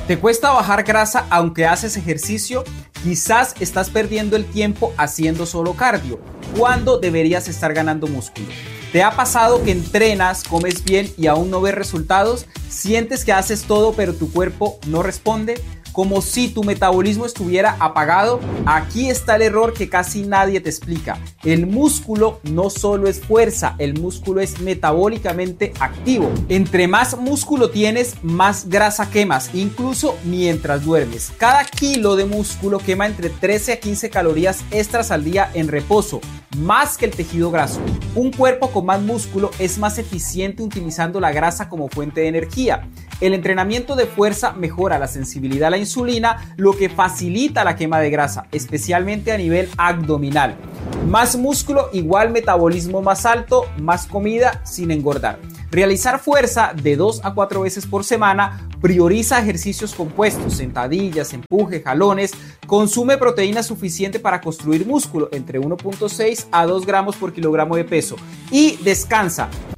¿Te cuesta bajar grasa aunque haces ejercicio? Quizás estás perdiendo el tiempo haciendo solo cardio, cuando deberías estar ganando músculo. ¿Te ha pasado que entrenas, comes bien y aún no ves resultados? ¿Sientes que haces todo pero tu cuerpo no responde? Como si tu metabolismo estuviera apagado. Aquí está el error que casi nadie te explica. El músculo no solo es fuerza, el músculo es metabólicamente activo. Entre más músculo tienes, más grasa quemas, incluso mientras duermes. Cada kilo de músculo quema entre 13 a 15 calorías extras al día en reposo, más que el tejido graso. Un cuerpo con más músculo es más eficiente utilizando la grasa como fuente de energía. El entrenamiento de fuerza mejora la sensibilidad a la insulina, lo que facilita la quema de grasa, especialmente a nivel abdominal. Más músculo igual metabolismo más alto, más comida sin engordar. Realizar fuerza de 2 a 4 veces por semana, prioriza ejercicios compuestos, sentadillas, empuje, jalones, consume proteína suficiente para construir músculo, entre 1.6 a 2 gramos por kilogramo de peso, y descansa.